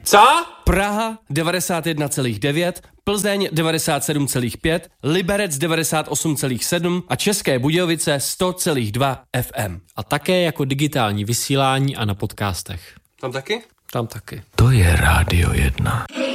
Co? Praha 91,9, Plzeň 97,5, Liberec 98,7 a České Budějovice 100,2 FM. A také jako digitální vysílání a na podcastech. Tam taky? Tam taky. To je Rádio 1.